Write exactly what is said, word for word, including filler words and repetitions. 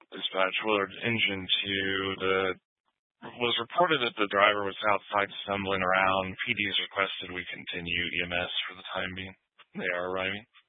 Dispatch Willard Engine two. The was reported that the driver was outside stumbling around. P D's requested we continue E M S for the time being. They are arriving.